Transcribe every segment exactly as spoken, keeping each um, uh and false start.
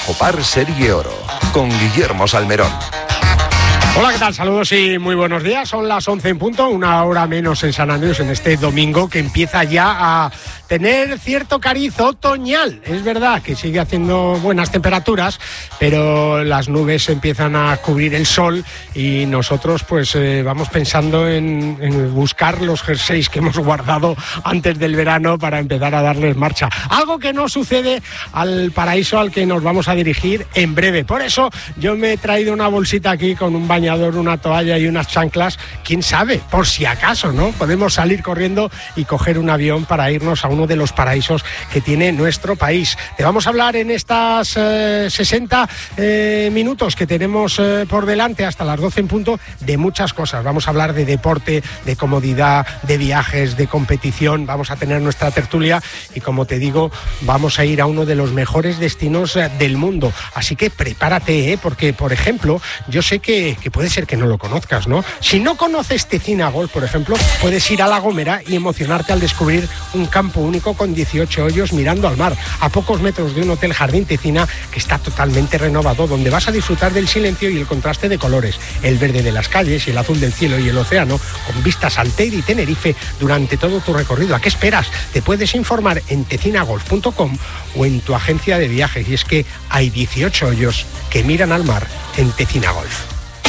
Bajo Par Serie Oro, con Guillermo Salmerón. Hola, ¿qué tal? Saludos y muy buenos días. Son las once en punto, una hora menos en San Andrés en este domingo que empieza ya a tener cierto cariz otoñal. Es verdad que sigue haciendo buenas temperaturas, pero las nubes empiezan a cubrir el sol y nosotros pues eh, vamos pensando en, en buscar los jerseys que hemos guardado antes del verano para empezar a darles marcha. Algo que no sucede al paraíso al que nos vamos a dirigir en breve. Por eso yo me he traído una bolsita aquí con un bañador, una toalla y unas chanclas. ¿Quién sabe? Por si acaso, ¿no? Podemos salir corriendo y coger un avión para irnos a uno de los paraísos que tiene nuestro país. Te vamos a hablar en estas eh, sesenta eh, minutos que tenemos eh, por delante hasta las doce en punto de muchas cosas. Vamos a hablar de deporte, de comodidad, de viajes, de competición. Vamos a tener nuestra tertulia y, como te digo, vamos a ir a uno de los mejores destinos eh, del mundo. Así que prepárate, ¿eh? Porque, por ejemplo, yo sé que, que puede ser que no lo conozcas, ¿no? Si no conoces Tecina Golf, por ejemplo, puedes ir a La Gomera y emocionarte al descubrir un campo único con dieciocho hoyos mirando al mar, a pocos metros de un hotel Jardín Tecina que está totalmente renovado, donde vas a disfrutar del silencio y el contraste de colores, el verde de las calles y el azul del cielo y el océano, con vistas al Teide y Tenerife durante todo tu recorrido. ¿A qué esperas? Te puedes informar en tecina golf punto com o en tu agencia de viajes, y es que hay dieciocho hoyos que miran al mar en Tecina Golf.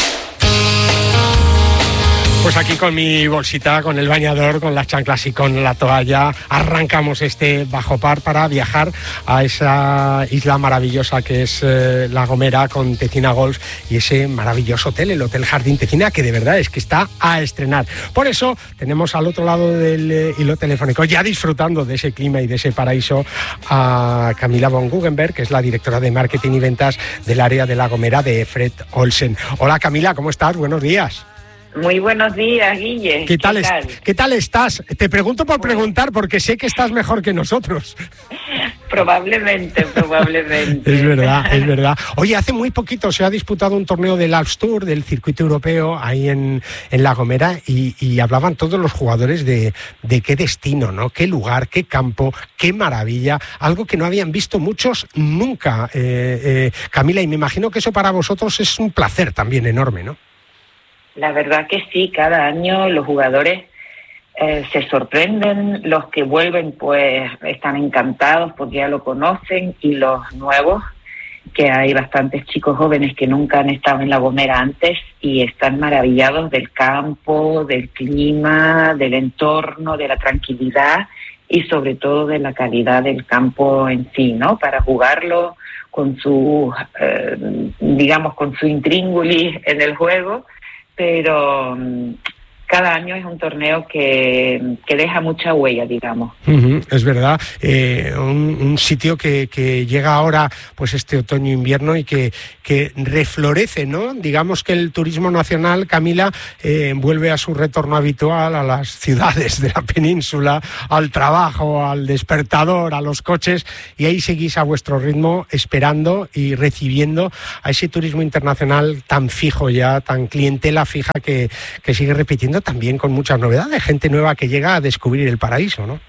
Pues aquí con mi bolsita, con el bañador, con las chanclas y con la toalla, arrancamos este Bajo Par para viajar a esa isla maravillosa que es eh, La Gomera, con Tecina Golf y ese maravilloso hotel, el Hotel Jardín Tecina, que de verdad es que está a estrenar. Por eso tenemos al otro lado del eh, hilo telefónico, ya disfrutando de ese clima y de ese paraíso, a Camila von Guggenberg, que es la directora de marketing y ventas del área de La Gomera de Fred Olsen. Hola Camila, ¿cómo estás? Buenos días. Muy buenos días, Guille. ¿Qué tal, ¿Qué tal? Es, ¿Qué tal estás? Te pregunto por bueno. preguntar, porque sé que estás mejor que nosotros. Probablemente, probablemente. Es verdad, es verdad. Oye, hace muy poquito se ha disputado un torneo del Alps Tour, del circuito europeo, ahí en, en La Gomera, y, y hablaban todos los jugadores de, de qué destino, ¿no? Qué lugar, qué campo, qué maravilla, algo que no habían visto muchos nunca, eh, eh, Camila, y me imagino que eso para vosotros es un placer también enorme, ¿no? La verdad que sí, cada año los jugadores eh, se sorprenden, los que vuelven pues están encantados porque ya lo conocen, y los nuevos, que hay bastantes chicos jóvenes que nunca han estado en La Gomera antes y están maravillados del campo, del clima, del entorno, de la tranquilidad y sobre todo de la calidad del campo en sí, ¿no? Para jugarlo con su, eh, digamos, con su intríngulis en el juego. Pero um, cada año es un torneo que, que deja mucha huella, digamos. Uh-huh, es verdad, eh, un, un sitio que, que llega ahora, pues este otoño-invierno, y que, que reflorece, ¿no? Digamos que el turismo nacional, Camila, eh, vuelve a su retorno habitual a las ciudades de la península, al trabajo, al despertador, a los coches, y ahí seguís a vuestro ritmo esperando y recibiendo a ese turismo internacional tan fijo ya, tan clientela fija que, que sigue repitiendo, también con muchas novedades, gente nueva que llega a descubrir el paraíso, ¿no?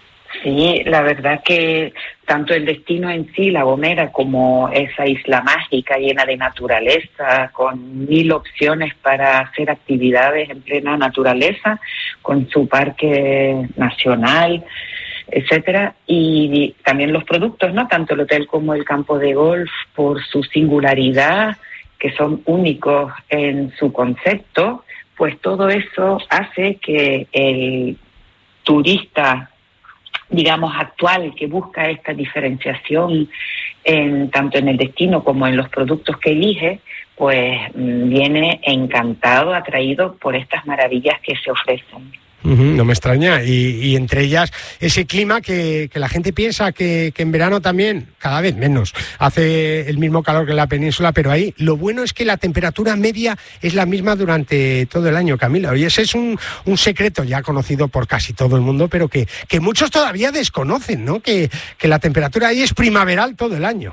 Sí, la verdad que tanto el destino en sí, La Gomera, como esa isla mágica llena de naturaleza, con mil opciones para hacer actividades en plena naturaleza, con su parque nacional, etcétera, y también los productos, ¿no? Tanto el hotel como el campo de golf, por su singularidad, que son únicos en su concepto, pues todo eso hace que el turista, digamos, actual, que busca esta diferenciación en tanto en el destino como en los productos que elige, pues viene encantado, atraído por estas maravillas que se ofrecen. Uh-huh, no me extraña, y, y entre ellas ese clima que, que la gente piensa que, que en verano también, cada vez menos, hace el mismo calor que en la península, pero ahí lo bueno es que la temperatura media es la misma durante todo el año, Camila, y ese es un, un secreto ya conocido por casi todo el mundo, pero que, que muchos todavía desconocen, ¿no? Que, que la temperatura ahí es primaveral todo el año.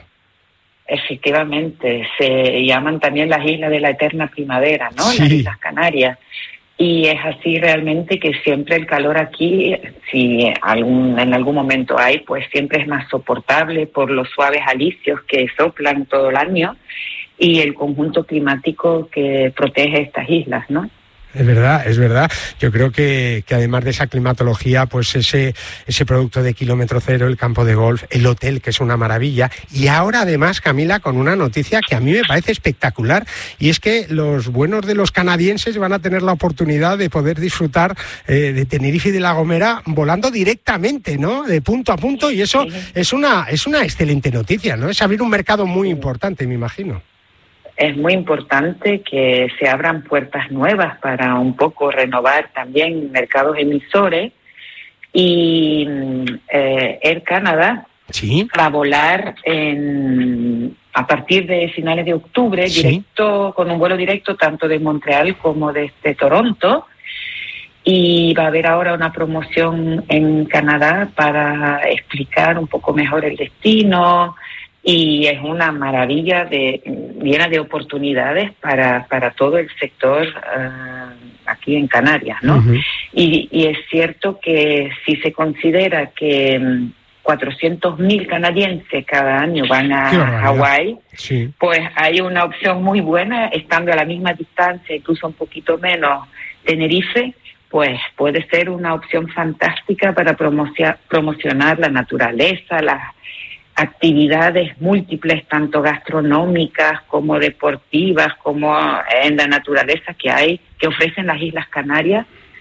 Efectivamente, se llaman también las islas de la eterna primavera, ¿no? Sí. Las Islas Canarias. Y es así realmente que siempre el calor aquí, si algún, en algún momento hay, pues siempre es más soportable por los suaves alisios que soplan todo el año y el conjunto climático que protege estas islas, ¿no? Es verdad, es verdad. Yo creo que, que además de esa climatología, pues ese, ese producto de kilómetro cero, el campo de golf, el hotel, que es una maravilla. Y ahora además, Camila, con una noticia que a mí me parece espectacular, y es que los buenos de los canadienses van a tener la oportunidad de poder disfrutar eh, de Tenerife y de La Gomera volando directamente, ¿no? De punto a punto, y eso es una, es una excelente noticia, ¿no? Es abrir un mercado muy importante, me imagino. Es muy importante que se abran puertas nuevas para un poco renovar también mercados emisores y eh, Air Canada ¿Sí? va a volar en, a partir de finales de octubre, ¿Sí? directo con un vuelo directo tanto de Montreal como desde Toronto, y va a haber ahora una promoción en Canadá para explicar un poco mejor el destino. Y es una maravilla de, llena de oportunidades para, para todo el sector uh, aquí en Canarias, ¿no? Uh-huh. Y, y es cierto que si se considera que um, cuatrocientos mil canadienses cada año van a Hawái, sí. pues hay una opción muy buena, estando a la misma distancia, incluso un poquito menos, Tenerife, pues puede ser una opción fantástica para promocia- promocionar la naturaleza, las actividades múltiples, tanto gastronómicas como deportivas, como en la naturaleza que hay, que ofrecen las Islas Canarias.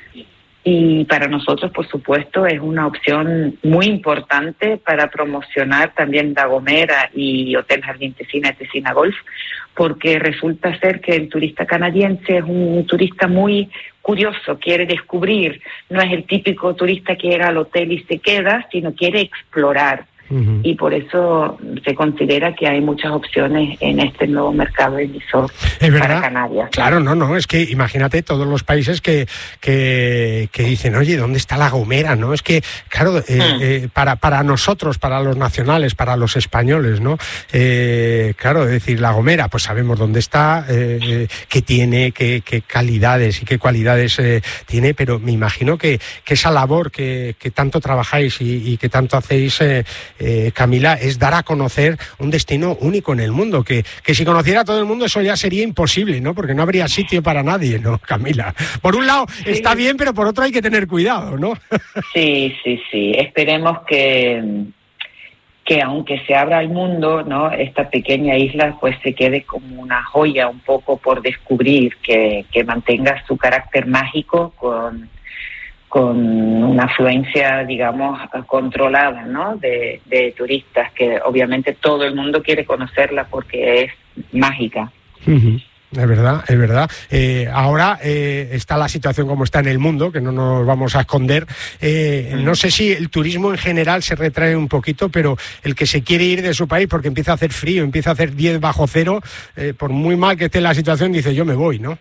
Y para nosotros, por supuesto, es una opción muy importante para promocionar también La Gomera y Hotel Jardín Tesina y Tesina Golf, porque resulta ser que el turista canadiense es un turista muy curioso, quiere descubrir, no es el típico turista que llega al hotel y se queda, sino quiere explorar. Uh-huh. Y por eso se considera que hay muchas opciones en este nuevo mercado emisor para Canarias. Claro, no, no, es que imagínate todos los países que que, que dicen, oye, ¿dónde está La Gomera? ¿No? Es que, claro, eh, uh-huh. eh, para, para nosotros, para los nacionales, para los españoles, ¿no? Eh, claro, es decir, La Gomera, pues sabemos dónde está, eh, eh, qué tiene, qué, qué calidades y qué cualidades eh, tiene, pero me imagino que, que esa labor que, que tanto trabajáis y, y que tanto hacéis, eh, Eh, Camila, es dar a conocer un destino único en el mundo, que, que si conociera todo el mundo eso ya sería imposible, ¿no? Porque no habría sitio para nadie, ¿no, Camila? Por un lado sí. está bien, pero por otro hay que tener cuidado, ¿no? Sí, sí, sí. Esperemos que, que aunque se abra al mundo, ¿no? Esta pequeña isla pues se quede como una joya un poco por descubrir, que, que mantenga su carácter mágico con... con una afluencia, digamos, controlada, ¿no? De, de turistas, que obviamente todo el mundo quiere conocerla porque es mágica. Uh-huh. Es verdad, es verdad. Eh, ahora eh, está la situación como está en el mundo, que no nos vamos a esconder. Eh, uh-huh. No sé si el turismo en general se retrae un poquito, pero el que se quiere ir de su país porque empieza a hacer frío, empieza a hacer diez bajo cero, eh, por muy mal que esté la situación, dice yo me voy, ¿no?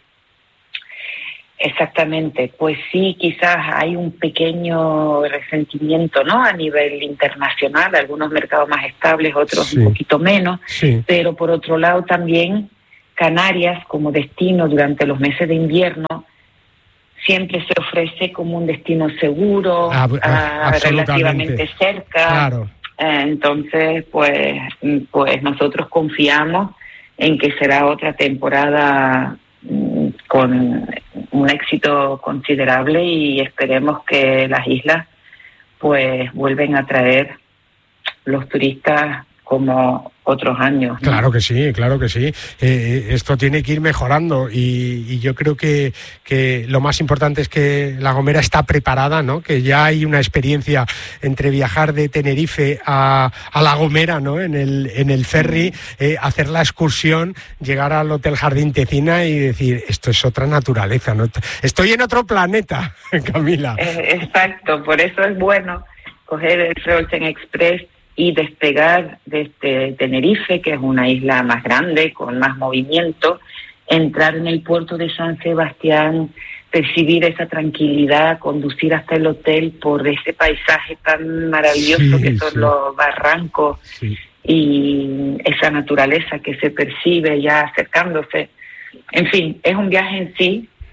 Exactamente, pues sí, quizás hay un pequeño resentimiento, ¿no? A nivel internacional, algunos mercados más estables, otros sí. un poquito menos, sí. pero por otro lado también Canarias como destino durante los meses de invierno siempre se ofrece como un destino seguro, ah, ah, relativamente cerca. Claro. Eh, entonces, pues, pues nosotros confiamos en que será otra temporada con un éxito considerable y esperemos que las islas pues vuelven a traer los turistas como otros años, ¿no? Claro que sí, claro que sí. Eh, esto tiene que ir mejorando y, y yo creo que, que lo más importante es que La Gomera está preparada, ¿no? Que ya hay una experiencia entre viajar de Tenerife a, a La Gomera, ¿no? En el, en el ferry, eh, hacer la excursión, llegar al Hotel Jardín Tesina y decir, esto es otra naturaleza, ¿no? Estoy en otro planeta, Camila. Eh, exacto, por eso es bueno coger el Freolsen Express y despegar desde Tenerife, que es una isla más grande, con más movimiento, entrar en el puerto de San Sebastián, percibir esa tranquilidad, conducir hasta el hotel por ese paisaje tan maravilloso sí, que son sí. los barrancos sí. y esa naturaleza que se percibe ya acercándose. En fin, es un viaje en sí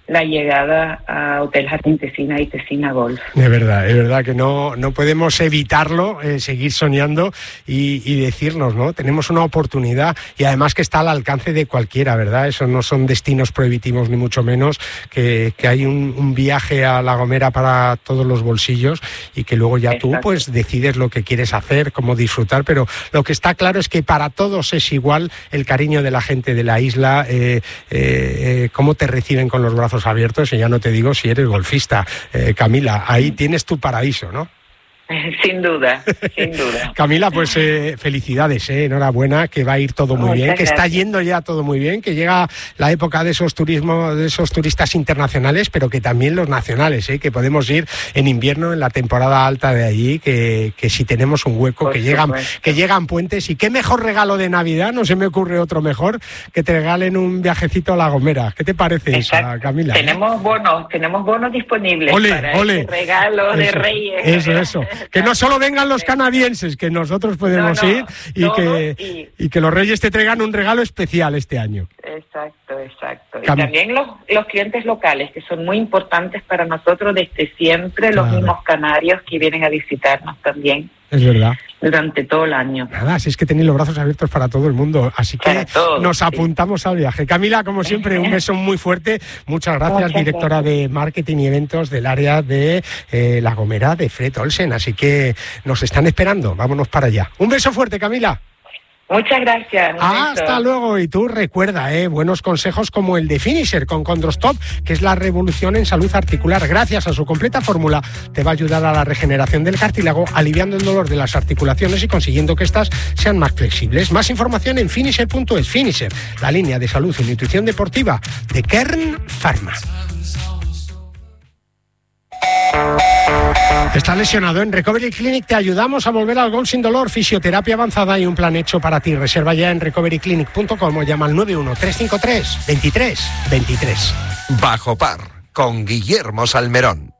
la llegada a Hotel Jardín Tesina y Tesina Golf. De verdad, es verdad que no, no podemos evitarlo, eh, seguir soñando y, y decirnos, ¿no? Tenemos una oportunidad y además que está al alcance de cualquiera, ¿verdad? Eso no son destinos prohibitivos ni mucho menos, que, que hay un, un viaje a La Gomera para todos los bolsillos y que luego ya Exacto. tú pues decides lo que quieres hacer, cómo disfrutar, pero lo que está claro es que para todos es igual el cariño de la gente de la isla, eh, eh, cómo te reciben con los brazos abiertos, y ya no te digo si eres golfista. Eh, Camila, ahí tienes tu paraíso, ¿no? Sin duda, sin duda. Camila, pues eh, felicidades, eh, enhorabuena, que va a ir todo muy Muchas bien, que gracias. Está yendo ya todo muy bien, que llega la época de esos turismo, de esos turistas internacionales, pero que también los nacionales, eh, que podemos ir en invierno, en la temporada alta de allí, que, que si tenemos un hueco, Por que llegan, que llegan puentes, y qué mejor regalo de Navidad, no se me ocurre otro mejor, que te regalen un viajecito a La Gomera. ¿Qué te parece Exacto. esa, Camila? Tenemos bonos, tenemos bonos disponibles ole, para ole. Este regalo eso, de Reyes. Eso, eso. Que no solo vengan los canadienses, que nosotros podemos no, no, ir y, no, que, y... y que los Reyes te traigan un regalo especial este año. Exacto, exacto. Cam... Y también los, los clientes locales, que son muy importantes para nosotros desde siempre, claro. los mismos canarios que vienen a visitarnos también. Es verdad. Durante todo el año. Nada, si es que tenéis los brazos abiertos para todo el mundo, así que todos, nos apuntamos sí. al viaje. Camila, como siempre, un beso muy fuerte. Muchas gracias, Muchas directora gracias. de Marketing y Eventos del área de eh, La Gomera de Fred Olsen. Así que nos están esperando, vámonos para allá. Un beso fuerte, Camila. Muchas gracias. Hasta luego. Y tú recuerda, eh, buenos consejos como el de Finisher con Condrostop, que es la revolución en salud articular. Gracias a su completa fórmula te va a ayudar a la regeneración del cartílago, aliviando el dolor de las articulaciones y consiguiendo que éstas sean más flexibles. Más información en finisher punto es. Finisher, la línea de salud y nutrición deportiva de Kern Pharma. ¿Estás lesionado? En Recovery Clinic te ayudamos a volver al golf sin dolor, fisioterapia avanzada y un plan hecho para ti. Reserva ya en recovery clinic punto com o llama al nueve uno tres cinco tres veintitrés veintitrés. Bajo Par, con Guillermo Salmerón.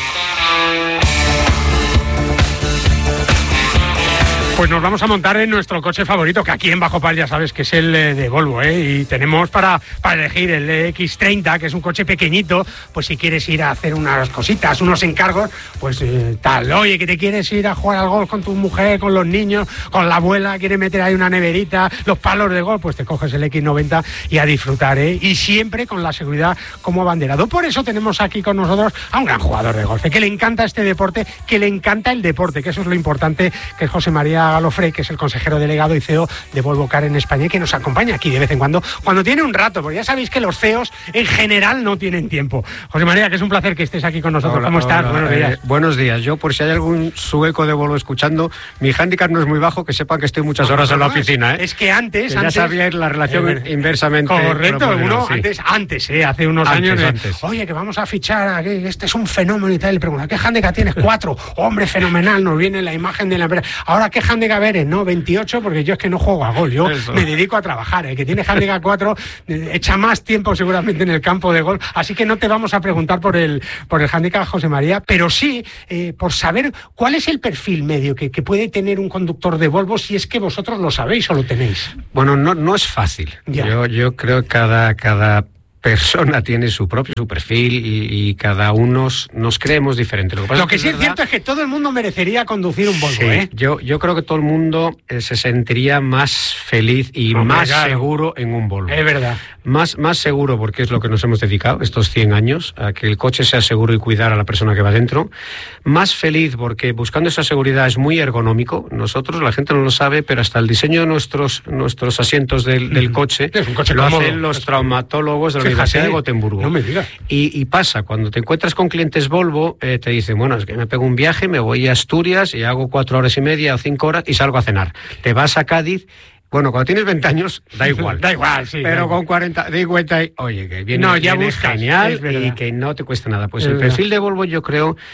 Pues nos vamos a montar en nuestro coche favorito, que aquí en Bajo Par ya sabes que es el de Volvo, ¿eh? Y tenemos para, para elegir el equis treinta, que es un coche pequeñito, pues si quieres ir a hacer unas cositas, unos encargos, pues eh, tal. Oye, que te quieres ir a jugar al golf con tu mujer, con los niños, con la abuela, quieres meter ahí una neverita, los palos de golf, pues te coges el equis noventa y a disfrutar, ¿eh? Y siempre con la seguridad como abanderado. Por eso tenemos aquí con nosotros a un gran jugador de golf, que le encanta este deporte, que le encanta el deporte, que eso es lo importante, que es José María Galofré, que es el consejero delegado y C E O de Volvo Car en España, y que nos acompaña aquí de vez en cuando, cuando tiene un rato, porque ya sabéis que los C E Os en general no tienen tiempo. José María, que es un placer que estés aquí con nosotros. Hola, ¿Cómo estás? Hola, buenos días. Eh, buenos días. Yo, por si hay algún sueco de Volvo escuchando, mi hándicap no es muy bajo, que sepan que estoy muchas no, horas no, en la no, oficina. ¿eh? Es que antes... Que antes ya sabíais la relación eh, inversamente... Correcto, uno sí. antes, antes eh, hace unos antes, años... Antes. Eh, Oye, que vamos a fichar, aquí, este es un fenómeno y tal, y le pregunta, ¿qué hándicap tienes? Cuatro. Hombre, fenomenal, nos viene la imagen de la empresa. Ahora, ¿qué hándicap eres? No, veintiocho, porque yo es que no juego a golf, yo Eso. me dedico a trabajar. El que tiene hándicap cuatro eh, echa más tiempo seguramente en el campo de golf, así que no te vamos a preguntar por el por el hándicap, José María, pero sí eh, por saber cuál es el perfil medio que, que puede tener un conductor de Volvo, si es que vosotros lo sabéis o lo tenéis. Bueno, no, no es fácil. Yo, yo creo que cada... cada... persona tiene su propio su perfil y, y cada uno nos creemos diferente. Lo que, pasa Lo que es sí es verdad, cierto es que todo el mundo merecería conducir un Volvo, sí, ¿eh? Yo, yo creo que todo el mundo eh, se sentiría más feliz y oh, más claro. seguro en un Volvo. Es verdad. Más, más seguro porque es lo que nos hemos dedicado estos cien años, a que el coche sea seguro y cuidar a la persona que va dentro. Más feliz porque buscando esa seguridad es muy ergonómico. Nosotros, la gente no lo sabe, pero hasta el diseño de nuestros, nuestros asientos del, del coche, es un coche lo cómodo. hacen los traumatólogos de la Universidad de Gotemburgo. No me digas. Y, y pasa, cuando te encuentras con clientes Volvo, eh, te dicen, bueno, es que me pego un viaje, me voy a Asturias y hago cuatro horas y media o cinco horas y salgo a cenar. Te vas a Cádiz. Bueno, cuando tienes veinte años, da igual. da igual, sí. Pero igual. con cuarenta, cincuenta, y, oye, que viene, no, ya viene buscas, genial y que no te cuesta nada. Pues es el verdad. perfil de Volvo yo creo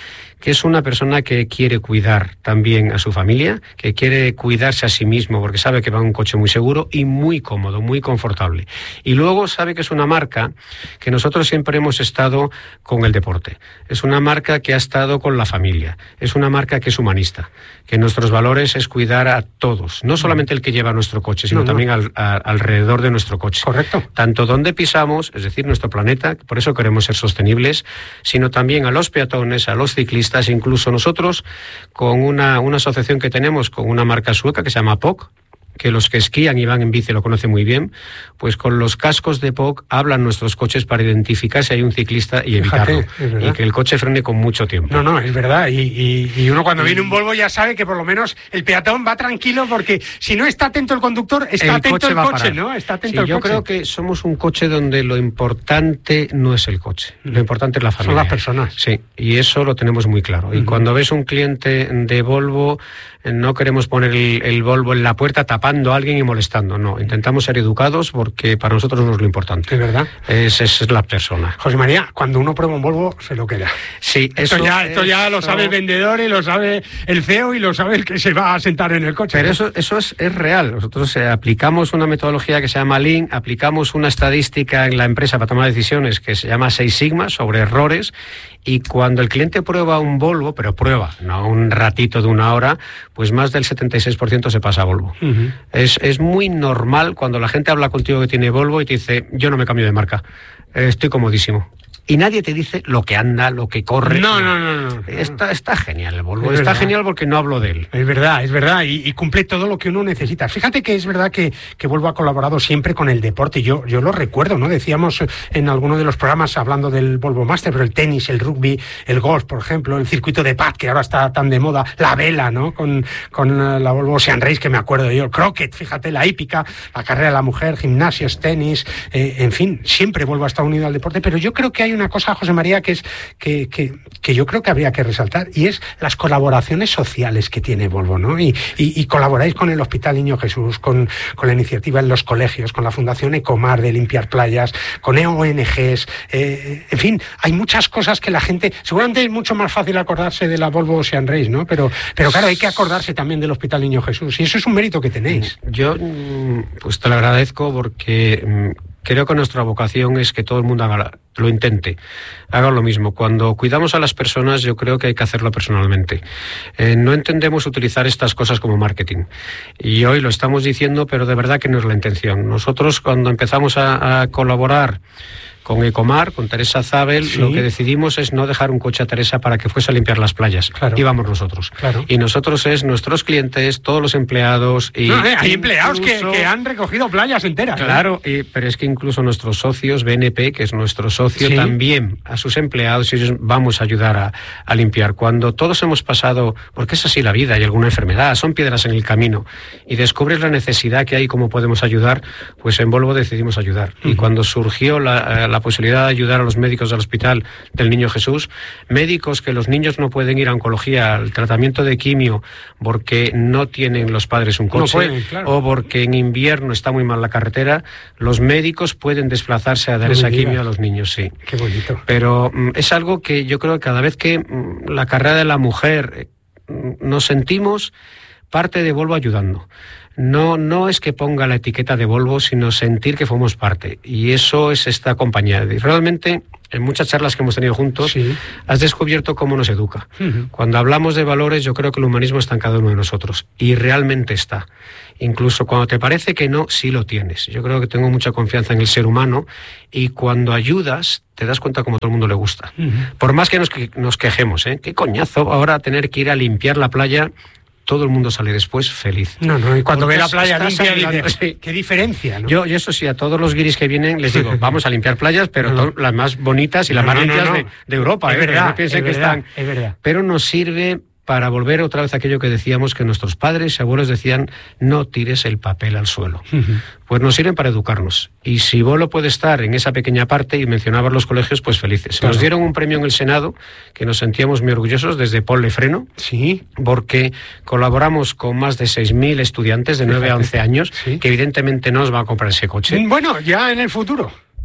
que es una persona que quiere cuidar también a su familia, que quiere cuidarse a sí mismo porque sabe que va en un coche muy seguro y muy cómodo, muy confortable. Y luego sabe que es una marca que nosotros siempre hemos estado con el deporte. Es una marca que ha estado con la familia. Es una marca que es humanista, que nuestros valores es cuidar a todos, no solamente el que lleva nuestro coche, sino no, no. también al, a, alrededor de nuestro coche. Correcto. Tanto donde pisamos, es decir, nuestro planeta, por eso queremos ser sostenibles, sino también a los peatones, a los ciclistas, incluso nosotros con una, una asociación que tenemos con una marca sueca que se llama P O C, que los que esquían y van en bici lo conocen muy bien, pues con los cascos de P O C hablan nuestros coches para identificar si hay un ciclista y evitarlo. Fíjate, y que el coche frene con mucho tiempo. No, no, es verdad. Y, y, y uno cuando y... viene un Volvo ya sabe que por lo menos el peatón va tranquilo porque si no está atento el conductor, está el atento coche el coche, ¿no? Está atento sí, el yo coche. creo que somos un coche donde lo importante no es el coche, lo importante es la familia. Son las personas. Sí, y eso lo tenemos muy claro. Y uh-huh. cuando ves un cliente de Volvo, no queremos poner el, el Volvo en la puerta tapando a alguien y molestando, no. Intentamos ser educados porque para nosotros no es lo importante. Es verdad. Es, es la persona. José María, cuando uno prueba un Volvo, se lo queda. Sí, esto, eso, ya, esto ya lo sabe el vendedor y lo sabe el C E O y lo sabe el que se va a sentar en el coche. Pero ¿no? eso, eso es, es real. Nosotros eh, aplicamos una metodología que se llama Lean, aplicamos una estadística en la empresa para tomar decisiones que se llama Seis Sigma sobre errores. Y cuando el cliente prueba un Volvo, pero prueba, no un ratito de una hora, pues más del setenta y seis por ciento se pasa a Volvo. Uh-huh. Es, es muy normal cuando la gente habla contigo que tiene Volvo y te dice, yo no me cambio de marca, estoy comodísimo. Y nadie te dice lo que anda, lo que corre. No, no, no. no, no. Está, está genial el Volvo, es está verdad. Genial porque no hablo de él. Es verdad, es verdad, y, y cumple todo lo que uno necesita. Fíjate que es verdad que, que Volvo ha colaborado siempre con el deporte. Yo, yo lo recuerdo, ¿no? Decíamos en alguno de los programas hablando del Volvo Master, pero el tenis, el rugby, el golf, por ejemplo, el circuito de pad, que ahora está tan de moda, la vela, ¿no? Con, con la Volvo Ocean Race, que me acuerdo yo, el croquet, fíjate, la hípica, la carrera de la mujer, gimnasios, tenis, eh, en fin, siempre Volvo ha estado unido al deporte, pero yo creo que hay una cosa, José María, que es que, que, que yo creo que habría que resaltar, y es las colaboraciones sociales que tiene Volvo, ¿no? Y, y, y colaboráis con el Hospital Niño Jesús, con, con la iniciativa en los colegios, con la Fundación Ecomar de limpiar playas, con O N Ges, eh, en fin, hay muchas cosas que la gente, seguramente es mucho más fácil acordarse de la Volvo Ocean Race, ¿no? Pero, pero claro, hay que acordarse también del Hospital Niño Jesús, y eso es un mérito que tenéis. Yo, pues te lo agradezco porque creo que nuestra vocación es que todo el mundo haga, lo intente, haga lo mismo. Cuando cuidamos a las personas, yo creo que hay que hacerlo personalmente. Eh, no entendemos utilizar estas cosas como marketing. Y hoy lo estamos diciendo, pero de verdad que no es la intención. Nosotros, cuando empezamos a, a colaborar con Ecomar, con Teresa Zabel, sí. Lo que decidimos es no dejar un coche a Teresa para que fuese a limpiar las playas. Claro. Íbamos nosotros. Claro. Y nosotros es nuestros clientes, todos los empleados. Y no, eh, hay empleados incluso, que, que han recogido playas enteras. Claro, ¿eh? y, pero es que incluso nuestros socios, B N P, que es nuestro socio, ¿sí? También a sus empleados, y ellos vamos a ayudar a, a limpiar. Cuando todos hemos pasado, porque es así la vida, hay alguna enfermedad, son piedras en el camino, y descubres la necesidad que hay, cómo podemos ayudar, pues en Volvo decidimos ayudar. Uh-huh. Y cuando surgió la, la posibilidad de ayudar a los médicos del Hospital del Niño Jesús, médicos que los niños no pueden ir a oncología, al tratamiento de quimio, porque no tienen los padres un coche, no pueden, claro. O porque en invierno está muy mal la carretera, los médicos pueden desplazarse a dar no esa quimio digas. A los niños, sí. Qué bonito. Pero mm, es algo que yo creo que cada vez que mm, la carrera de la mujer mm, nos sentimos parte de Volvo ayudando. No, no es que ponga la etiqueta de Volvo, sino sentir que formamos parte. Y eso es esta compañía. Y realmente, en muchas charlas que hemos tenido juntos, sí. Has descubierto cómo nos educa. Uh-huh. Cuando hablamos de valores, yo creo que el humanismo está en cada uno de nosotros. Y realmente está. Incluso cuando te parece que no, sí lo tienes. Yo creo que tengo mucha confianza en el ser humano. Y cuando ayudas, te das cuenta como a todo el mundo le gusta. Uh-huh. Por más que nos, que nos quejemos, ¿eh? Qué coñazo ahora tener que ir a limpiar la playa. Todo el mundo sale después feliz. No, no, y cuando ve la playa limpia, dice, sí. Qué diferencia, ¿no? Yo, yo eso sí, a todos los guiris que vienen les digo, vamos a limpiar playas, pero no, no. las más bonitas y las no, más limpias no, no, no. De, de Europa. Es ¿eh? verdad, no piensen es que verdad, están... es verdad. Pero nos sirve para volver otra vez a aquello que decíamos, que nuestros padres y abuelos decían, no tires el papel al suelo. Uh-huh. Pues nos sirven para educarnos. Y si Volvo puede estar en esa pequeña parte, y mencionabas los colegios, pues felices. Claro. Nos dieron un premio en el Senado, que nos sentíamos muy orgullosos, desde Ponle Freno, sí. Porque colaboramos con más de seis mil estudiantes de nueve a once años, sí. Que evidentemente no nos van a comprar ese coche. Bueno, ya en el futuro.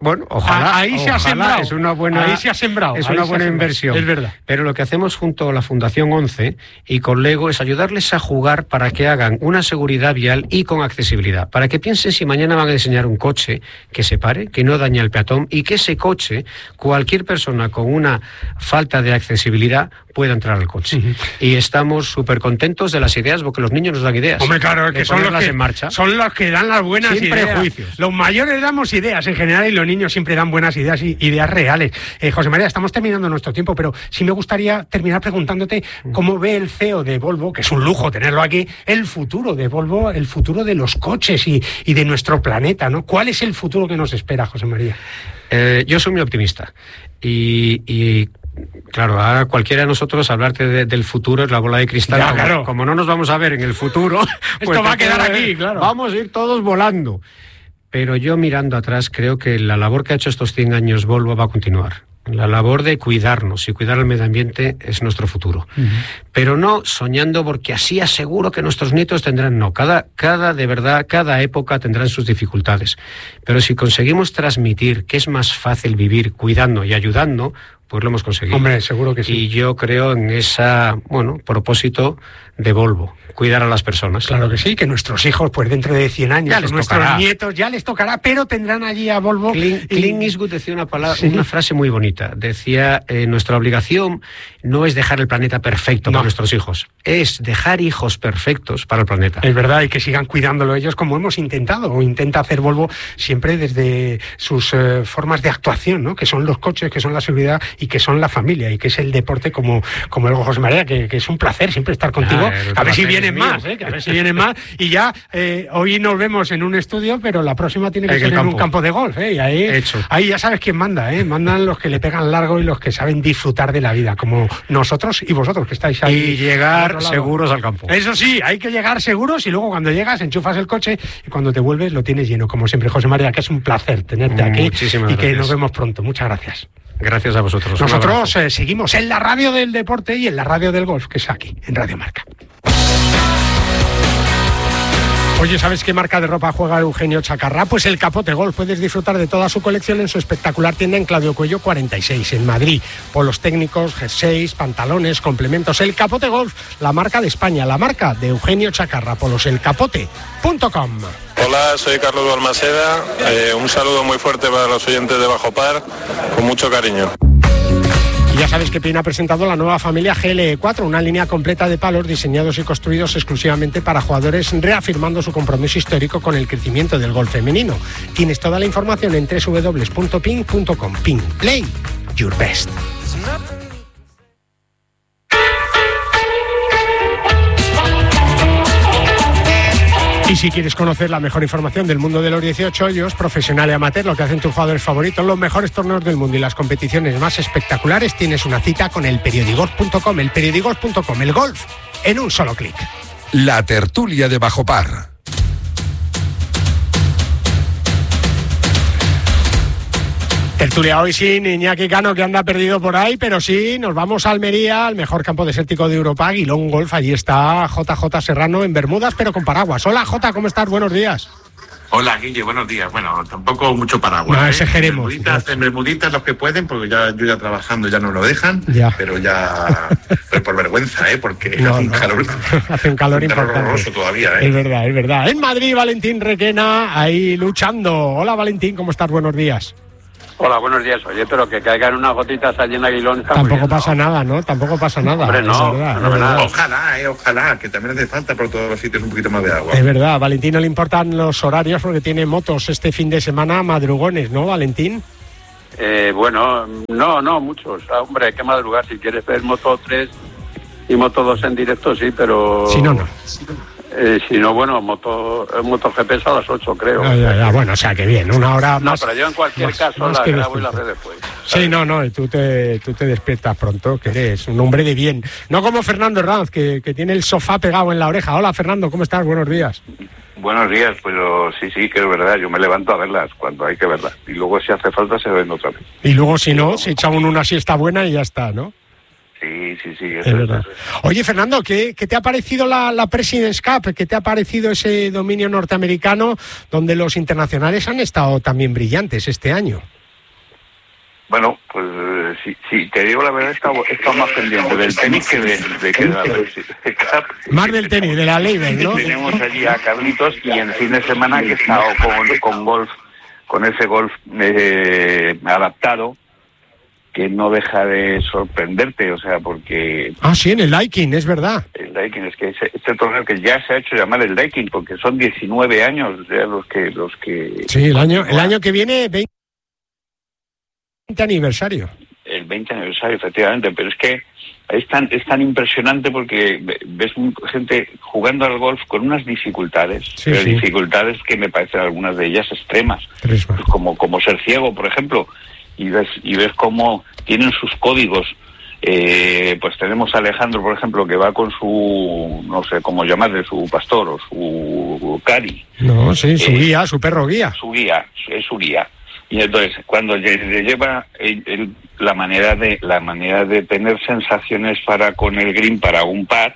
Bueno, ojalá. Ahí se ojalá, ha sembrado. Es una buena, ahí se ha sembrado. Es ahí una buena inversión. Es verdad. Pero lo que hacemos junto a la Fundación once y con Lego es ayudarles a jugar para que hagan una seguridad vial y con accesibilidad. Para que piensen si mañana van a diseñar un coche que se pare, que no dañe al peatón y que ese coche, cualquier persona con una falta de accesibilidad pueda entrar al coche. Uh-huh. Y estamos súper contentos de las ideas porque los niños nos dan ideas. Hombre, claro, es que son los que, en marcha. son los que dan las buenas Sin ideas. prejuicios. Los mayores damos ideas en general y los niños siempre dan buenas ideas y ideas reales. Eh, José María, estamos terminando nuestro tiempo, pero sí me gustaría terminar preguntándote cómo ve el C E O de Volvo, que es un lujo tenerlo aquí, el futuro de Volvo, el futuro de los coches y, y de nuestro planeta, ¿no? ¿Cuál es el futuro que nos espera, José María? Eh, yo soy muy optimista y... y... Claro, a cualquiera de nosotros hablarte de, del futuro es la bola de cristal. Ya, como, claro. como no nos vamos a ver en el futuro, esto pues va a quedar aquí, claro. Vamos a ir todos volando. Pero yo mirando atrás creo que la labor que ha hecho estos cien años Volvo va a continuar. La labor de cuidarnos y cuidar el medio ambiente es nuestro futuro. Uh-huh. Pero no soñando porque así aseguro que nuestros nietos tendrán, no. Cada, cada, de verdad, cada época tendrán sus dificultades. Pero si conseguimos transmitir que es más fácil vivir cuidando y ayudando, pues lo hemos conseguido. Hombre, seguro que sí. Y yo creo en ese, bueno, propósito de Volvo, cuidar a las personas. Claro que sí, que nuestros hijos, pues dentro de cien años, ya les nuestros tocará. nietos ya les tocará, pero tendrán allí a Volvo. Clint, y... Clint Eastwood decía una, palabra, sí. una frase muy bonita. Decía, eh, nuestra obligación no es dejar el planeta perfecto no. para nuestros hijos, es dejar hijos perfectos para el planeta. Es verdad, y que sigan cuidándolo ellos como hemos intentado, o intenta hacer Volvo siempre desde sus eh, formas de actuación, ¿no? Que son los coches, que son la seguridad y que son la familia y que es el deporte como, como el José María, que, que es un placer siempre estar contigo. Ah, a ver si vienen más, ¿eh? Que a ver si vienen más. Y ya eh, hoy nos vemos en un estudio, pero la próxima tiene que en ser en un campo de golf, ¿eh? Y ahí, Hecho. ahí ya sabes quién manda, ¿eh? Mandan los que le pegan largo y los que saben disfrutar de la vida, como nosotros y vosotros que estáis ahí. Y llegar al seguros al campo. Eso sí, hay que llegar seguros y luego cuando llegas enchufas el coche y cuando te vuelves lo tienes lleno, como siempre. José María, que es un placer tenerte aquí. Muchísimas y que gracias. Nos vemos pronto. Muchas gracias. Gracias a vosotros. Nosotros eh, seguimos en la radio del deporte y en la radio del golf, que es aquí, en Radio Marca. Oye, ¿sabes qué marca de ropa juega Eugenio Chacarrá? Pues el Capote Golf. Puedes disfrutar de toda su colección en su espectacular tienda en Claudio Cuello cuarenta y seis, en Madrid. Polos técnicos, jerseys, pantalones, complementos. El Capote Golf, la marca de España, la marca de Eugenio Chacarrá. Polos el capote punto com. Hola, soy Carlos Balmaseda. Eh, un saludo muy fuerte para los oyentes de Bajo Par, con mucho cariño. Y ya sabes que Pin ha presentado la nueva familia G L E cuatro, una línea completa de palos diseñados y construidos exclusivamente para jugadores, reafirmando su compromiso histórico con el crecimiento del golf femenino. Tienes toda la información en doble u doble u doble u punto pin punto com. Pin, play your best. Y si quieres conocer la mejor información del mundo de los dieciocho hoyos, profesional y amateur, lo que hacen tus jugadores favoritos, los mejores torneos del mundo y las competiciones más espectaculares, tienes una cita con el periodigolf punto com, el periodigolf punto com, el golf en un solo clic. La tertulia de Bajo Par. Tertulia hoy sin Iñaki Cano, que anda perdido por ahí, pero sí, nos vamos a Almería, al mejor campo desértico de Europa, Aguilón Golf. Allí está J J Serrano en Bermudas, pero con paraguas. Hola J, ¿cómo estás? Buenos días. Hola Guille, buenos días. Bueno, tampoco mucho paraguas. No, ¿eh? exageremos. En bermuditas, en bermuditas los que pueden, porque ya yo ya trabajando ya no lo dejan, ya. pero ya pero por vergüenza, ¿eh? Porque no, hace un no. calor, hace un calor un importante. horroroso todavía, ¿eh? Es verdad, es verdad. En Madrid, Valentín Requena, ahí luchando. Hola Valentín, ¿cómo estás? Buenos días. Hola, buenos días. Oye, pero que caigan unas gotitas allí en Aguilón está Tampoco muy bien, pasa ¿no? nada, ¿no? Tampoco pasa nada. Hombre, no, es verdad, no, es verdad. Ojalá, eh, ojalá, que también hace falta por todos los sitios un poquito más de agua. Es verdad, Valentín no le importan los horarios porque tiene motos este fin de semana, madrugones, ¿no, Valentín? Eh, bueno, no, no, muchos. Ah, hombre, hay que madrugar. Si quieres ver Moto tres y Moto dos en directo, sí, pero... Si no, no. Eh, si no, bueno, Moto, MotoGP es a las ocho, creo. Ya, ya, ya, bueno, o sea, que bien, una hora No, más... pero yo en cualquier más- caso más la que grabo y la decente. red después. Sí, no, no, tú te, tú te despiertas pronto, que eres un hombre de bien. No como Fernando Herranz, que, que tiene el sofá pegado en la oreja. Hola, Fernando, ¿cómo estás? Buenos días. Buenos días, pero sí, sí, que es verdad, yo me levanto a verlas cuando hay que verlas. Y luego si hace falta se ven otra vez. Y luego, si no, se echa uno una siesta buena y ya está, ¿no? Sí, sí, sí. Es verdad. Oye, Fernando, ¿qué, qué te ha parecido la, la President's Cup? ¿Qué te ha parecido ese dominio norteamericano donde los internacionales han estado también brillantes este año? Bueno, pues sí, sí, te digo la verdad, he estado, he estado más pendiente del tenis que de, de, que de la President's Cup. Más del tenis, de la Leibel, ¿no? Tenemos allí a Carlitos y en fin de semana que he estado con, con golf, con ese golf eh, adaptado, que no deja de sorprenderte, o sea, porque... Ah, sí, en el Daikin, es verdad. El Daikin, es que ese, este torneo que ya se ha hecho llamar el Daikin, porque son diecinueve años ya los que... los que Sí, el año, el año que viene, veinte aniversario. El veinte aniversario, efectivamente, pero es que es tan, es tan impresionante porque ves gente jugando al golf con unas dificultades, sí, pero sí. dificultades que me parecen algunas de ellas extremas, pues como, como ser ciego, por ejemplo, y ves y ves cómo tienen sus códigos. Eh, pues tenemos a Alejandro, por ejemplo, que va con su, no sé cómo llamarle, su pastor o su cari. No, sí, su eh, guía, su perro guía. Su guía, es su guía. Y entonces, cuando le, le lleva el, el, la manera de la manera de tener sensaciones para con el green para un par,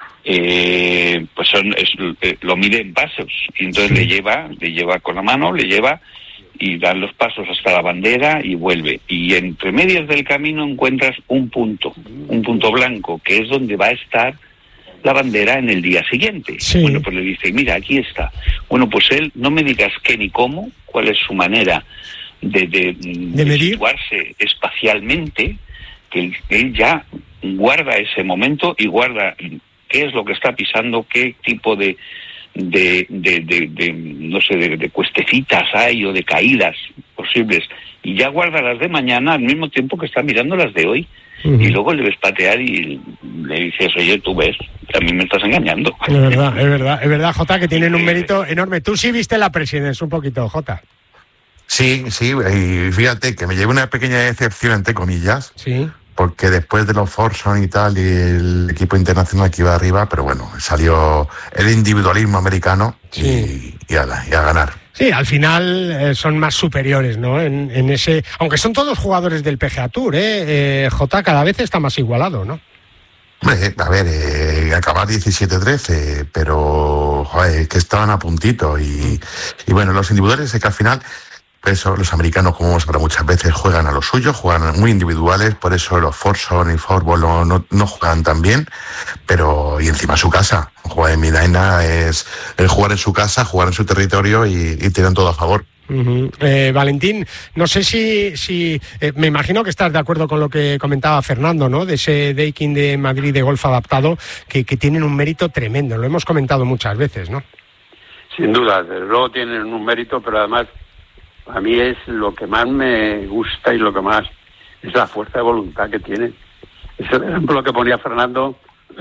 eh, pues son, es, eh, lo mide en pasos. Y entonces sí. le lleva, le lleva con la mano, le lleva y dan los pasos hasta la bandera y vuelve. Y entre medias del camino encuentras un punto, un punto blanco, que es donde va a estar la bandera en el día siguiente. Sí. Bueno, pues le dice, mira, aquí está. Bueno, pues él, no me digas qué ni cómo, cuál es su manera de, de, de, de situarse espacialmente, que él, él ya guarda ese momento y guarda qué es lo que está pisando, qué tipo de de, de, de, de no sé, de, de cuestecitas hay o de caídas posibles, y ya guarda las de mañana al mismo tiempo que está mirando las de hoy. Uh-huh. Y luego le ves patear y le dices, oye, tú ves, a mí me estás engañando. Es verdad, es verdad, es verdad, Jota, que tienen un mérito enorme. Tú sí viste la President's un poquito, Jota. Sí, sí, y fíjate que me llevé una pequeña decepción, entre comillas, sí, porque después de los Forson y tal, y el equipo internacional que iba arriba, pero bueno, salió el individualismo americano, sí. y, y, a, y a ganar. Sí, al final eh, son más superiores, ¿no? En, en ese, aunque son todos jugadores del P G A Tour, ¿eh? eh Jota, cada vez está más igualado, ¿no? Hombre, a ver, eh, acabar diecisiete trece, pero joder, que estaban a puntito y, y bueno, los individuales es que al final, por eso los americanos, como hemos hablado muchas veces, juegan a lo suyo, juegan muy individuales, por eso los Forson y Forbol no, no, no juegan tan bien, pero y encima su casa, jugar en Medina es el jugar en su casa, jugar en su territorio y, y tienen todo a favor. Uh-huh. eh, Valentín, no sé si, si eh, me imagino que estás de acuerdo con lo que comentaba Fernando, ¿no? De ese Daikin de Madrid de golf adaptado, que, que tienen un mérito tremendo, lo hemos comentado muchas veces, ¿no? Sin duda, desde luego tienen un mérito, pero además a mí es lo que más me gusta y lo que más es la fuerza de voluntad que tienen. Es el ejemplo que ponía Fernando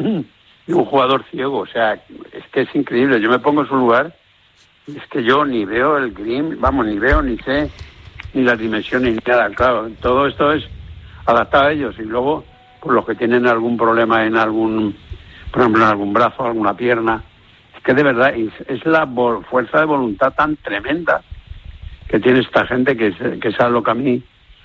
de un jugador ciego, o sea, es que es increíble. Yo me pongo en su lugar, es que yo ni veo el green, vamos, ni veo, ni sé, ni las dimensiones, ni nada. Claro, todo esto es adaptado a ellos y luego, por los que tienen algún problema en algún, por ejemplo, en algún brazo, alguna pierna, es que de verdad es, es la vo- fuerza de voluntad tan tremenda que tiene esta gente, que, que es lo que a mí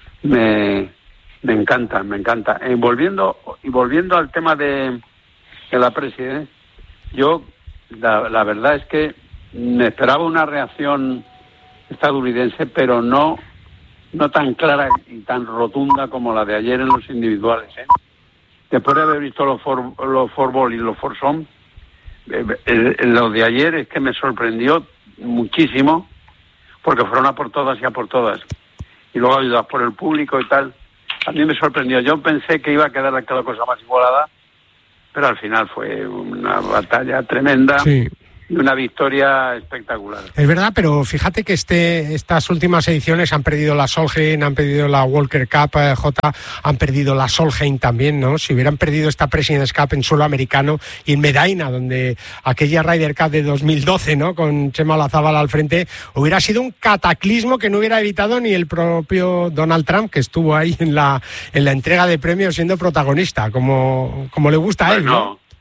me, me encanta, me encanta. Y volviendo, y volviendo al tema de, de la President's, yo la, la verdad es que me esperaba una reacción estadounidense, pero no, no tan clara y tan rotunda como la de ayer en los individuales, ¿eh? Después de haber visto los for, los Forbol y los Forson, eh, eh, lo de ayer es que me sorprendió muchísimo, porque fueron a por todas y a por todas. Y luego ayudadas por el público y tal. A mí me sorprendió. Yo pensé que iba a quedar cada cosa más igualada, pero al final fue una batalla tremenda. Sí. Y una victoria espectacular. Es verdad, pero fíjate que este, estas últimas ediciones han perdido la Solheim, han perdido la Walker Cup, eh, J, han perdido la Solheim también, ¿no? Si hubieran perdido esta President's Cup en suelo americano y en Medina, donde aquella Ryder Cup de dos mil doce, ¿no? Con Chema Olazábal al frente, hubiera sido un cataclismo que no hubiera evitado ni el propio Donald Trump, que estuvo ahí en la, en la entrega de premios siendo protagonista, como, como le gusta a él, bueno, ¿no?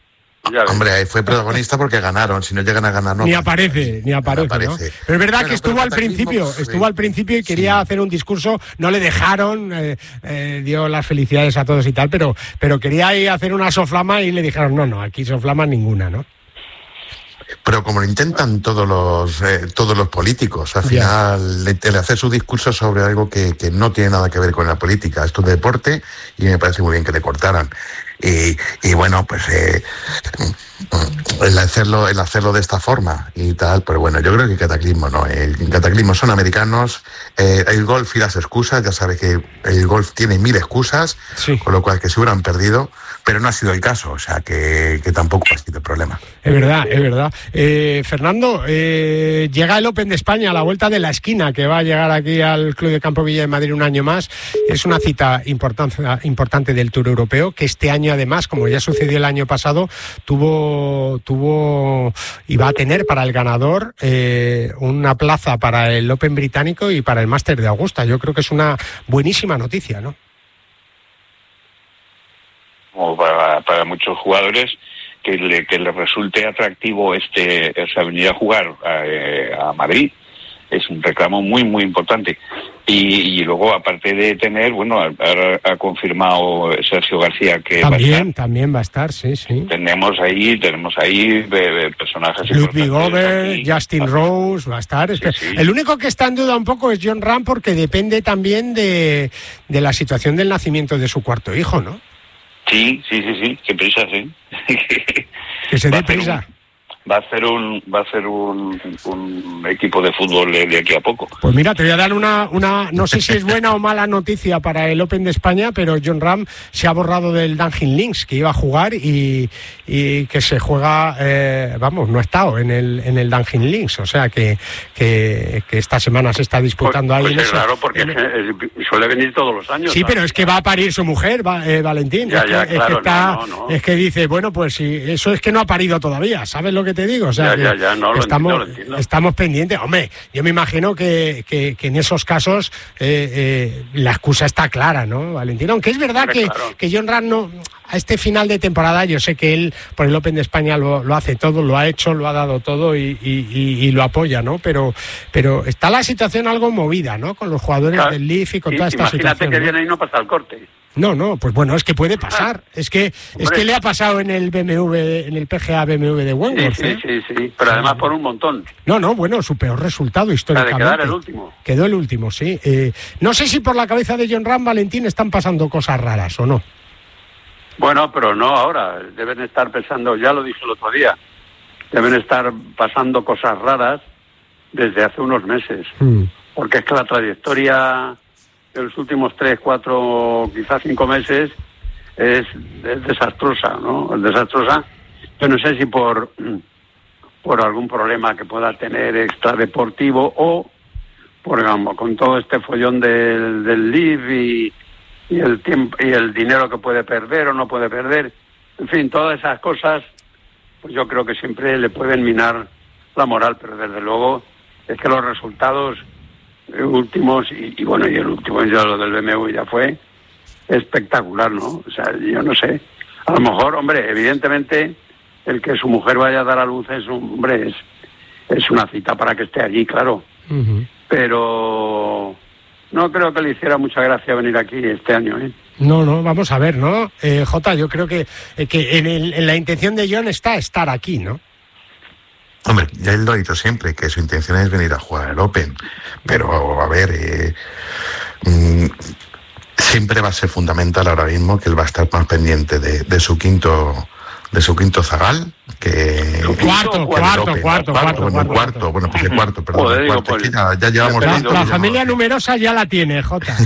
Hombre, fue protagonista porque ganaron. Si no llegan a ganar, no. Ni aparece, ni aparece, aparece. ¿no? Pero es verdad bueno, que estuvo al principio, sí. estuvo al principio y quería sí. hacer un discurso, no le dejaron, eh, eh, dio las felicidades a todos y tal, pero, pero quería ir a hacer una soflama y le dijeron, no, no, aquí soflama ninguna, ¿no? Pero como lo intentan todos los eh, todos los políticos, al final le, le hace su discurso sobre algo que, que no tiene nada que ver con la política. Esto es deporte y me parece muy bien que le cortaran. Y, y bueno, pues eh, el hacerlo el hacerlo de esta forma y tal, pero bueno, yo creo que Cataclismo no. El Cataclismo son americanos, eh, el golf y las excusas, ya sabes que el golf tiene mil excusas, sí. con lo cual que se hubieran perdido, pero no ha sido el caso, o sea que, que tampoco ha sido el problema. Es verdad, es verdad. Eh, Fernando, eh, llega el Open de España a la vuelta de la esquina, que va a llegar aquí al Club de Campo Villa de Madrid un año más. Es una cita importante, importante del Tour Europeo, que este año además, como ya sucedió el año pasado, tuvo, tuvo y va a tener para el ganador eh, una plaza para el Open británico y para el Máster de Augusta. Yo creo que es una buenísima noticia, ¿no? O para, para muchos jugadores que le, que les resulte atractivo este, o sea, venir a jugar a, a Madrid. Es un reclamo muy, muy importante. Y, y luego, aparte de tener, bueno, ha, ha confirmado Sergio García que también, va a estar. También va a estar, sí, sí. Tenemos ahí, tenemos ahí eh, personajes Ludwig Gober, Justin Rose, va a estar. Sí, sí. El único que está en duda un poco es Jon Rahm, porque depende también de, de la situación del nacimiento de su cuarto hijo, ¿no? Sí, sí, sí, sí, qué prisa, sí. Que se dé prisa. Va a hacer un va a hacer un, un equipo de fútbol de aquí a poco. Pues mira, te voy a dar una, una no sé si es buena o mala noticia para el Open de España, pero Jon Rahm se ha borrado del Dunhill Links, que iba a jugar y, y que se juega, eh, vamos, no ha estado en el en el Dunhill Links, o sea que, que, que esta semana se está disputando pues, ahí. Pues en claro, eso. porque en... es, es, suele venir todos los años. Sí, ¿sabes? pero es que va a parir su mujer, va, eh, Valentín. Ya, es, ya, que, claro, es que está, no, no, no. es que dice, bueno, pues si eso es que no ha parido todavía, ¿sabes lo que te digo? O sea, ya, ya, ya, no, lo estamos, entiendo, lo entiendo. estamos pendientes. Hombre, yo me imagino que, que, que en esos casos eh, eh, la excusa está clara, ¿no, Valentín? Aunque es verdad Hombre, que, claro. que Jon Rahm no, a este final de temporada, yo sé que él por el Open de España lo, lo hace todo, lo ha hecho, lo ha dado todo y, y, y, y lo apoya, ¿no? Pero, pero está la situación algo movida, ¿no? Con los jugadores claro. del Leaf y con sí, toda esta imagínate situación. Imagínate que ¿no? viene y no pasa el corte. No, no, pues bueno, es que puede pasar. Es que Hombre. es que le ha pasado en el B M W, en el P G A B M W de Wentworth. Sí, sí, ¿eh? sí, sí, pero además por un montón. No, no, bueno, su peor resultado históricamente. De quedar el último. Quedó el último, sí. Eh, no sé si por la cabeza de Jon Rahm, Valentín, están pasando cosas raras o no. Bueno, pero no ahora. Deben estar pensando, ya lo dije el otro día, deben estar pasando cosas raras desde hace unos meses. Mm. Porque es que la trayectoria de los últimos tres, cuatro, quizás cinco meses es, es desastrosa, ¿no? Es desastrosa. Yo no sé si por, por algún problema que pueda tener extradeportivo o por, digamos, con todo este follón del, del Live y, y el tiempo y el dinero que puede perder o no puede perder. En fin, todas esas cosas, pues yo creo que siempre le pueden minar la moral, pero desde luego es que los resultados últimos y, y bueno, y el último ya lo del B M W ya fue espectacular, ¿no? O sea, yo no sé, a lo mejor, hombre, evidentemente el que su mujer vaya a dar a luz es, hombre, es, es una cita para que esté allí, claro, uh-huh. pero no creo que le hiciera mucha gracia venir aquí este año, ¿eh? No, no, vamos a ver, ¿no? Eh, Jota, yo creo que, eh, que en, el, en la intención de Jon está estar aquí, ¿no? Hombre, ya él lo ha dicho siempre, que su intención es venir a jugar el Open, pero a ver, eh, mmm, siempre va a ser fundamental ahora mismo que él va a estar más pendiente de, de su quinto de su quinto zagal, que... Cuarto, cuarto, cuarto, cuarto, bueno, cuarto, bueno, pues el cuarto, perdón, Joder, el cuarto, pues, ya, ya llevamos... La, tanto, la ya familia llevamos... numerosa ya la tiene, Jota.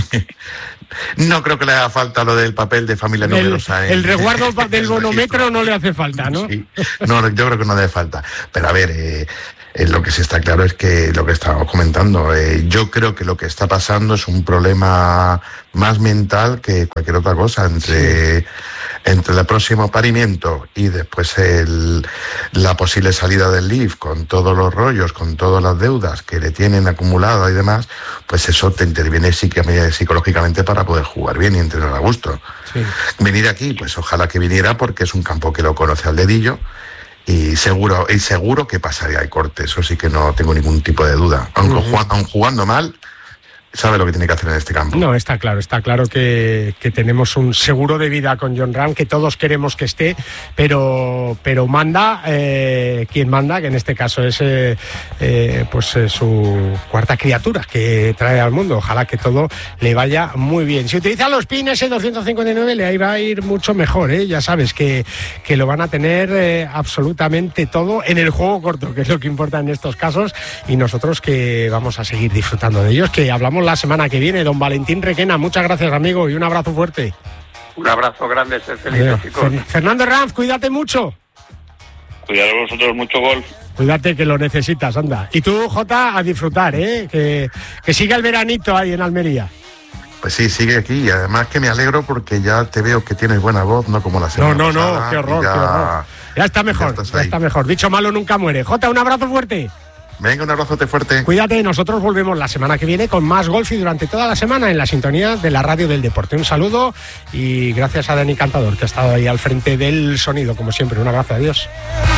No creo que le haga falta lo del papel de familia el, numerosa. El, el resguardo del bonometro no le hace falta, ¿no? Sí. No, yo creo que no le hace falta. Pero a ver, eh, eh, lo que sí está claro es que lo que estábamos comentando, eh, yo creo que lo que está pasando es un problema más mental que cualquier otra cosa entre... Sí. entre el próximo parimiento y después el, la posible salida del L I V, con todos los rollos, con todas las deudas que le tienen acumuladas y demás, pues eso te interviene psicológicamente para poder jugar bien y entrenar a gusto. Sí. Venir aquí, pues ojalá que viniera, porque es un campo que lo conoce al dedillo, y seguro, y seguro que pasaría el corte, eso sí que no tengo ningún tipo de duda. Aunque uh-huh. jugando, aun jugando mal, sabe lo que tiene que hacer en este campo. No, está claro, está claro que, que tenemos un seguro de vida con Jon Rahm, que todos queremos que esté, pero, pero manda eh, quien manda, que en este caso es eh, eh, pues eh, su cuarta criatura que trae al mundo. Ojalá que todo le vaya muy bien. Si utiliza los pines el doscientos cincuenta y nueve, le va a ir mucho mejor, ¿eh? Ya sabes que, que lo van a tener eh, absolutamente todo en el juego corto, que es lo que importa en estos casos, y nosotros que vamos a seguir disfrutando de ellos, que hablamos la semana que viene. Don Valentín Requena, muchas gracias, amigo, y un abrazo fuerte. Un abrazo grande, ser felices, chicos. Fernando Ranz, cuídate mucho. Cuidado vosotros, mucho golf. Cuídate, que lo necesitas, anda. Y tú, Jota, a disfrutar, ¿eh? Que, que siga el veranito ahí en Almería. Pues sí, sigue aquí, y además que me alegro porque ya te veo que tienes buena voz, no como la semana No, no, pasada, no, qué horror, ya, qué horror. Ya está mejor, ya, ya está mejor. Dicho malo nunca muere. Jota, un abrazo fuerte. Venga, un abrazote fuerte. Cuídate, nosotros volvemos la semana que viene con más golf y durante toda la semana en la sintonía de la Radio del Deporte. Un saludo y gracias a Dani Cantador, que ha estado ahí al frente del sonido, como siempre. Un abrazo, adiós.